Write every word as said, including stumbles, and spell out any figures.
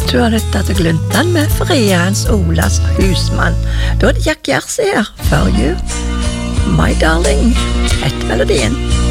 Du har lyttet til Gluntan med Frians Olas husmann. Da er det Jack Jersey her, før jul. My Darling, het melodien.